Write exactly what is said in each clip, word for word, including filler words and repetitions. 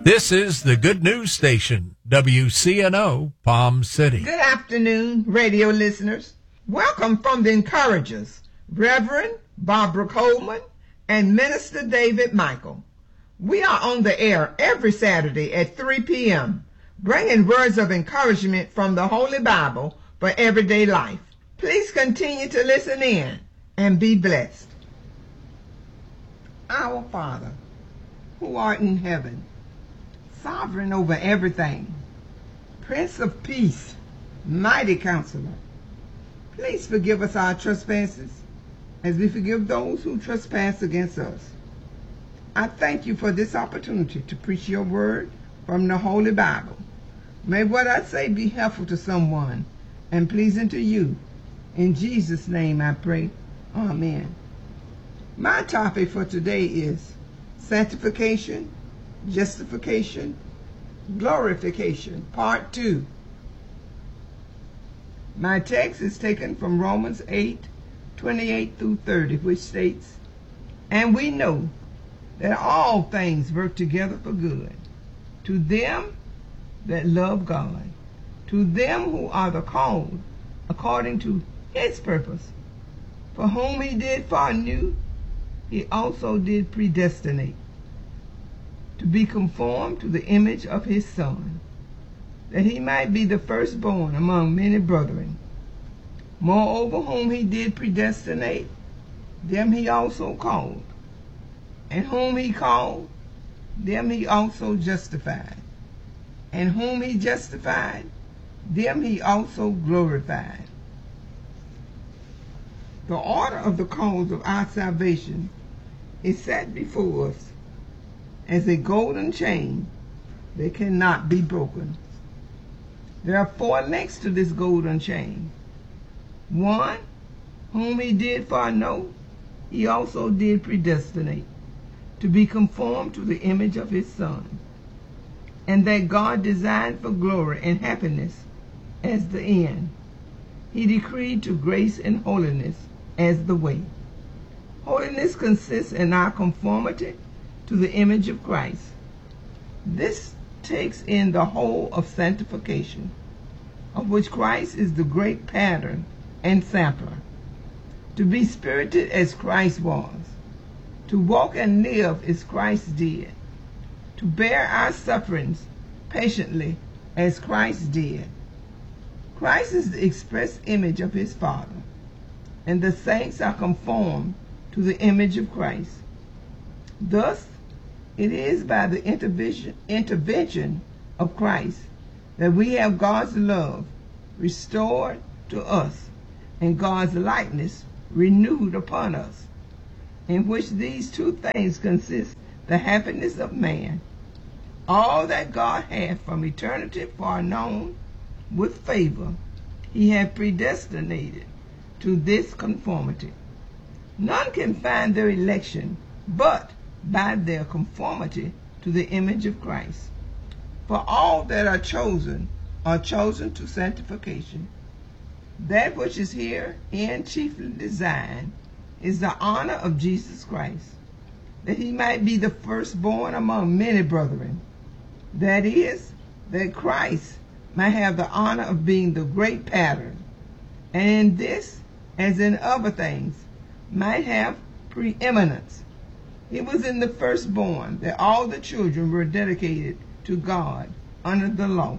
This is the Good News Station, W C N O, Palm City. Good afternoon, radio listeners. Welcome from the Encouragers, Reverend Barbara Coleman and Minister David Michael. We are on the air every Saturday at three p.m., bringing words of encouragement from the Holy Bible for everyday life. Please continue to listen in and be blessed. Our Father, who art in heaven, sovereign over everything, Prince of Peace, mighty Counselor, please forgive us our trespasses as we forgive those who trespass against us. I thank you for this opportunity to preach your word from the Holy Bible. May what I say be helpful to someone and pleasing to you. In Jesus' name I pray. Amen. My topic for today is sanctification, justification, glorification, part two. My text is taken from Romans eight, twenty-eight through thirty, which states, "And we know that all things work together for good, to them that love God, to them who are the called according to his purpose. For whom he did foreknew, he also did predestinate, to be conformed to the image of his Son, that he might be the firstborn among many brethren. Moreover, whom he did predestinate, them he also called. And whom he called, them he also justified. And whom he justified, them he also glorified." The order of the cause of our salvation is set before us as a golden chain that cannot be broken. There are four links to this golden chain. One, whom he did foreknow, he also did predestinate, to be conformed to the image of his Son, and that God designed for glory and happiness as the end. He decreed to grace and holiness as the way. Holiness consists in our conformity to the image of Christ. This takes in the whole of sanctification, of which Christ is the great pattern and sampler. To be spirited as Christ was, to walk and live as Christ did, to bear our sufferings patiently as Christ did. Christ is the express image of his Father, and the saints are conformed to the image of Christ. Thus, it is by the intervention, intervention of Christ that we have God's love restored to us and God's likeness renewed upon us, in which these two things consist: the happiness of man. All that God hath from eternity foreknown with favor, he hath predestinated to this conformity. None can find their election but by their conformity to the image of Christ. For all that are chosen are chosen to sanctification. That which is herein chiefly designed is the honor of Jesus Christ, that he might be the firstborn among many brethren. That is, that Christ might have the honor of being the great pattern, and in this, as in other things, might have preeminence. It was in the firstborn that all the children were dedicated to God under the law.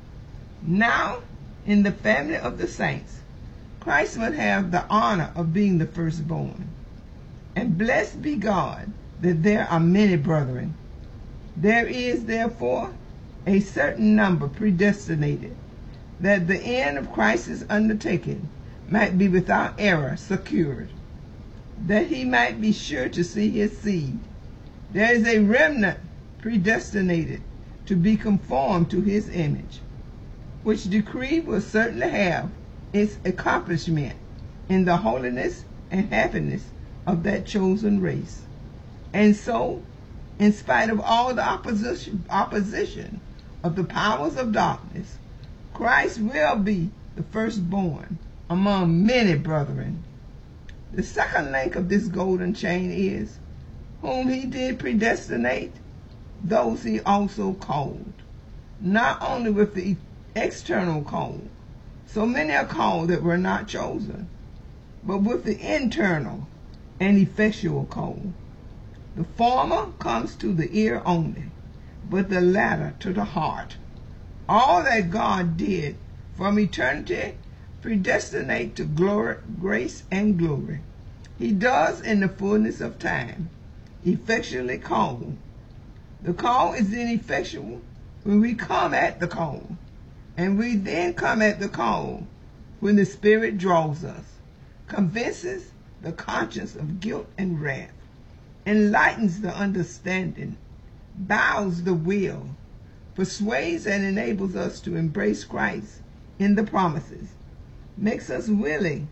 Now, in the family of the saints, Christ must have the honor of being the firstborn. And blessed be God that there are many brethren. There is therefore a certain number predestinated, that the end of Christ's undertaking might be without error secured, that he might be sure to see his seed. There is a remnant predestinated to be conformed to his image, which decree will certainly have its accomplishment in the holiness and happiness of that chosen race. And so, in spite of all the opposition, opposition of the powers of darkness, Christ will be the firstborn among many brethren. The second link of this golden chain is, whom he did predestinate, those he also called. Not only with the external call, so many are called that were not chosen, but with the internal and effectual call. The former comes to the ear only, but the latter to the heart. All that God did from eternity predestinate to glory, grace and glory, he does in the fullness of time, effectually call. The call is ineffectual when we come at the call, and we then come at the call when the Spirit draws us, convinces the conscience of guilt and wrath, enlightens the understanding, bows the will, persuades and enables us to embrace Christ in the promises, makes us willing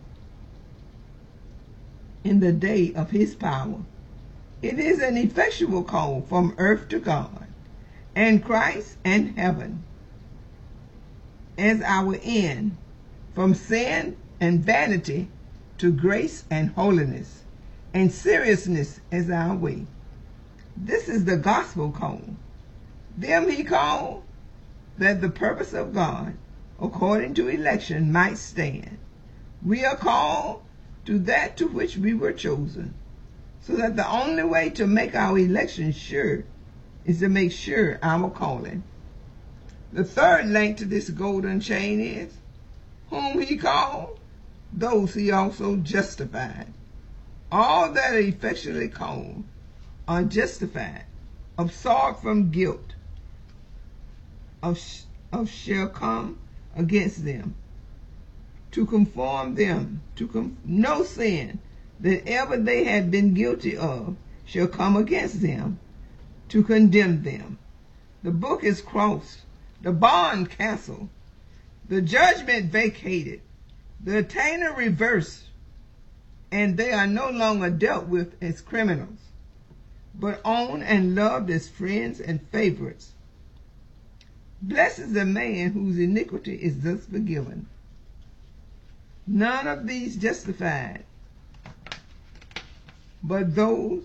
in the day of his power. It is an effectual call from earth to God, and Christ and heaven as our end, from sin and vanity to grace and holiness, and seriousness as our way. This is the gospel call. Them he called, that the purpose of God, according to election, might stand. We are called to that to which we were chosen, so that the only way to make our election sure is to make sure our calling. The third link to this golden chain is, whom he called, those he also justified. All that are effectually called are justified, absolved from guilt of, of shall come against them, to conform them to com- no sin that ever they had been guilty of shall come against them, to condemn them. The book is crossed, the bond canceled, the judgment vacated, the attainer reversed, and they are no longer dealt with as criminals, but owned and loved as friends and favorites. Blessed is the man whose iniquity is thus forgiven. None of these justified, but those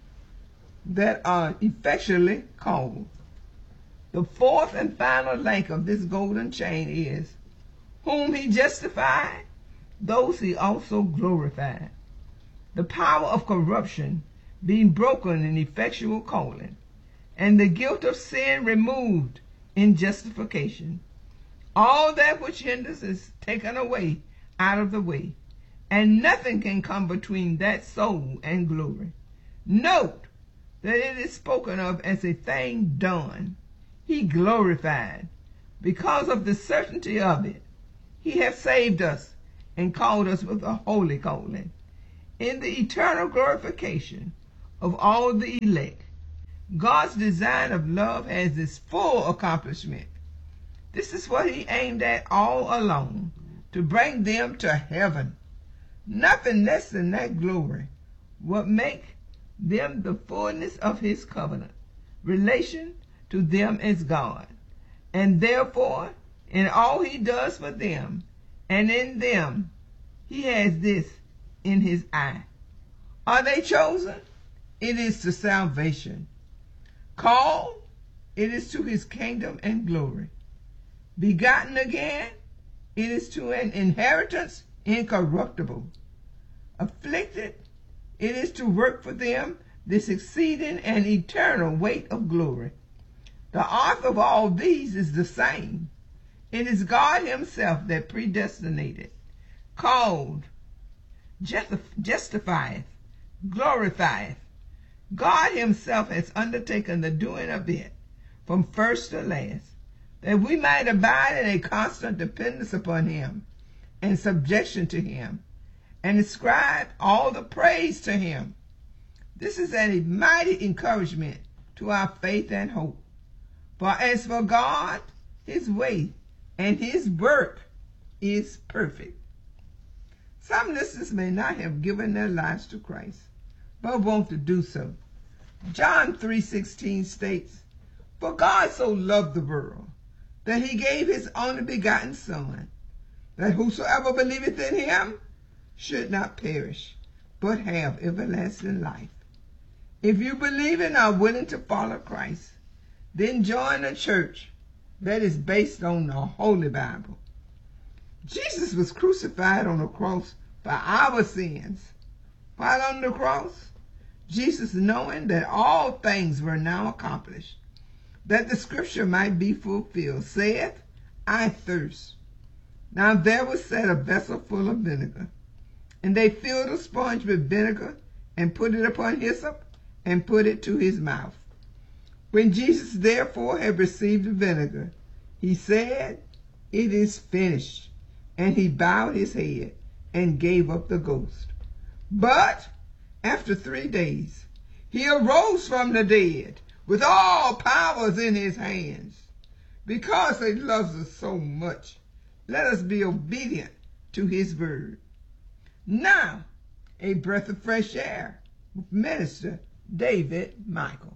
that are effectually called. The fourth and final link of this golden chain is, whom he justified, those he also glorified. The power of corruption being broken in effectual calling, and the guilt of sin removed in justification. All that which hinders is taken away out of the way, and nothing can come between that soul and glory. Note that it is spoken of as a thing done. He glorified. Because of the certainty of it, he hath saved us and called us with a holy calling. In the eternal glorification of all the elect, God's design of love has its full accomplishment. This is what he aimed at all along, to bring them to heaven. Nothing less than that glory will make them the fullness of his covenant, relation to them as God. And therefore, in all he does for them, and in them, he has this in his eye. Are they chosen? It is to salvation. Called? It is to his kingdom and glory. Begotten again? It is to an inheritance incorruptible. Afflicted? It is to work for them this exceeding and eternal weight of glory. The author of all these is the same. It is God himself that predestinated, called, justifieth, glorifieth. God himself has undertaken the doing of it from first to last, that we might abide in a constant dependence upon him and subjection to him, and ascribe all the praise to him. This is a mighty encouragement to our faith and hope. For as for God, his way and his work is perfect. Some listeners may not have given their lives to Christ, but want to do so. John three sixteen states, for God so loved the world, that he gave his only begotten Son, that whosoever believeth in him should not perish, but have everlasting life. If you believe and are willing to follow Christ, then join a church that is based on the Holy Bible. Jesus was crucified on the cross for our sins. While on the cross, Jesus, knowing that all things were now accomplished, that the scripture might be fulfilled, saith, I thirst. Now there was set a vessel full of vinegar, and they filled a sponge with vinegar, and put it upon hyssop, and put it to his mouth. When Jesus therefore had received the vinegar, he said, It is finished. And he bowed his head and gave up the ghost. But after three days, he arose from the dead with all powers in his hands. Because he loves us so much, let us be obedient to his word. Now, a breath of fresh air with Minister David Michael.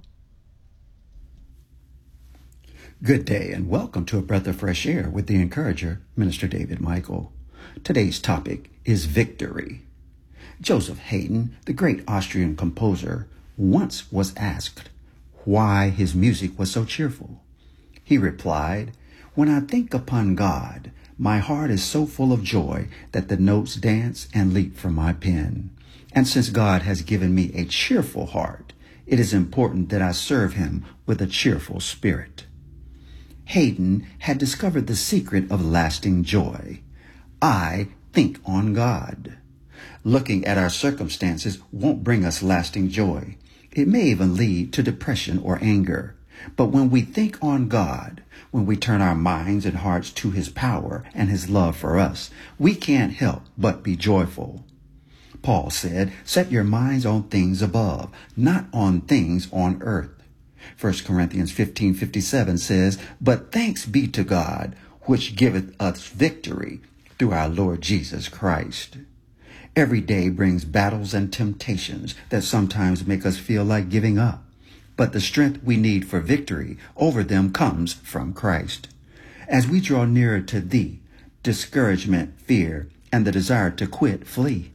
Good day and welcome to A Breath of Fresh Air with the encourager, Minister David Michael. Today's topic is victory. Joseph Haydn, the great Austrian composer, once was asked why his music was so cheerful. He replied, When I think upon God, my heart is so full of joy that the notes dance and leap from my pen. And since God has given me a cheerful heart, it is important that I serve him with a cheerful spirit. Haydn had discovered the secret of lasting joy. I think on God. Looking at our circumstances won't bring us lasting joy. It may even lead to depression or anger. But when we think on God, when we turn our minds and hearts to his power and his love for us, we can't help but be joyful. Paul said, Set your minds on things above, not on things on earth. First Corinthians fifteen fifty-seven says, But thanks be to God, which giveth us victory through our Lord Jesus Christ. Every day brings battles and temptations that sometimes make us feel like giving up. But the strength we need for victory over them comes from Christ. As we draw nearer to thee, discouragement, fear, and the desire to quit flee.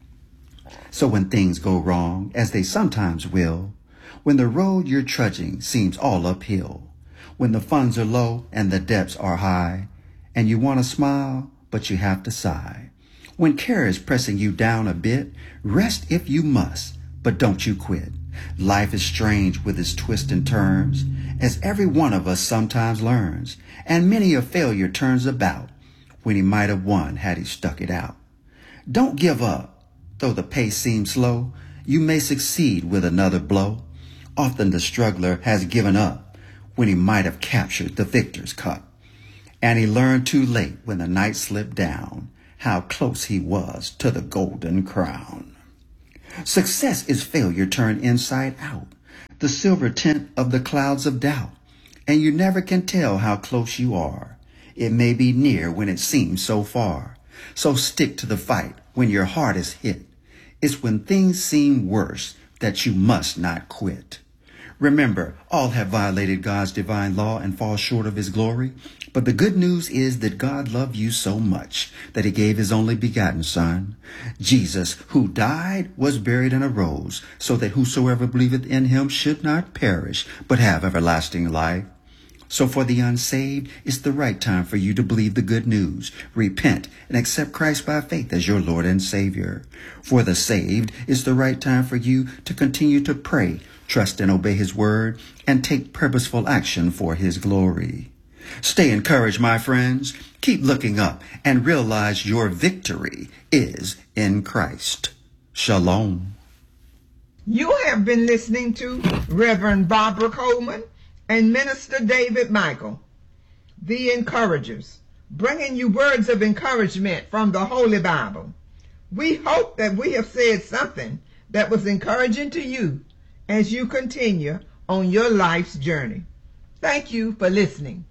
So when things go wrong, as they sometimes will, when the road you're trudging seems all uphill, when the funds are low and the debts are high, and you want to smile, but you have to sigh. When care is pressing you down a bit, rest if you must, but don't you quit. Life is strange with its twists and turns, as every one of us sometimes learns, and many a failure turns about when he might have won had he stuck it out. Don't give up, though the pace seems slow, you may succeed with another blow. Often the struggler has given up when he might have captured the victor's cup. And he learned too late when the night slipped down how close he was to the golden crown. Success is failure turned inside out, the silver tint of the clouds of doubt. And you never can tell how close you are. It may be near when it seems so far. So stick to the fight when your heart is hit. It's when things seem worse that you must not quit. Remember, all have violated God's divine law and fall short of his glory. But the good news is that God loved you so much that he gave his only begotten son. Jesus, who died, was buried, and arose, so that whosoever believeth in him should not perish, but have everlasting life. So for the unsaved, it's the right time for you to believe the good news, repent, and accept Christ by faith as your Lord and Savior. For the saved, it's the right time for you to continue to pray, trust and obey his word, and take purposeful action for his glory. Stay encouraged, my friends. Keep looking up and realize your victory is in Christ. Shalom. You have been listening to Reverend Barbara Coleman and Minister David Michael, the encouragers, bringing you words of encouragement from the Holy Bible. We hope that we have said something that was encouraging to you as you continue on your life's journey. Thank you for listening.